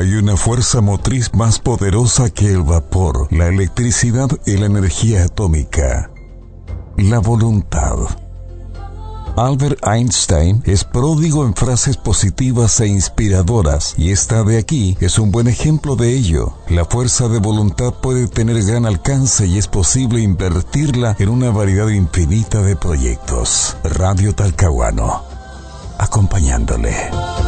hay una fuerza motriz más poderosa que el vapor, la electricidad y la energía atómica: la voluntad. Albert Einstein es pródigo en frases positivas e inspiradoras, y esta de aquí es un buen ejemplo de ello. La fuerza de voluntad puede tener gran alcance y es posible invertirla en una variedad infinita de proyectos. Radio Talcahuano, acompañándole.